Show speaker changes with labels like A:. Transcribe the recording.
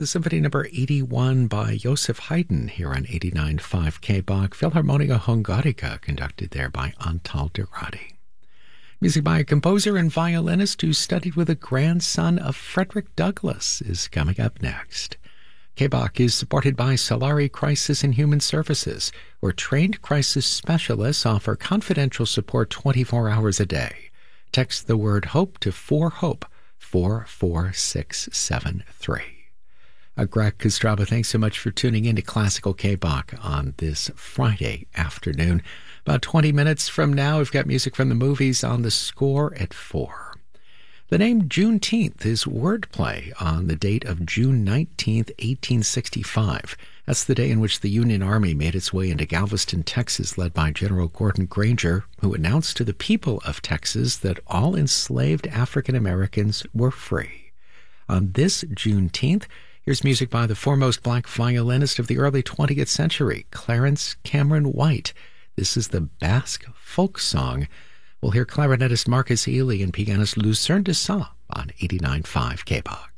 A: the Symphony Number 81 by Joseph Haydn here on 89.5 KBach, Philharmonia Hungarica, conducted there by Antal Durati. Music by a composer and violinist who studied with a grandson of Frederick Douglass is coming up next. KBach is supported by Solari Crisis and Human Services, where trained crisis specialists offer confidential support 24 hours a day. Text the word HOPE to 4HOPE, 44673. Greg Kostraba, thanks so much for tuning in to Classical KBach on this Friday afternoon. About 20 minutes from now, we've got music from the movies on the score at 4. The name Juneteenth is wordplay on the date of June 19th, 1865. That's the day in which the Union Army made its way into Galveston, Texas, led by General Gordon Granger, who announced to the people of Texas that all enslaved African Americans were free. On this Juneteenth, here's music by the foremost black violinist of the early 20th century, Clarence Cameron White. This is the Basque folk song. We'll hear clarinetist Marcus Ely and pianist Lucerne de Sa on 89.5 KBach.